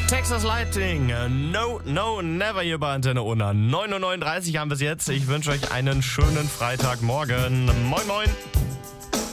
Texas Lightning, no, no, never hier bei Antenne Unna. 9:39 Uhr haben wir es jetzt. Ich wünsche euch einen schönen Freitagmorgen. Moin, moin.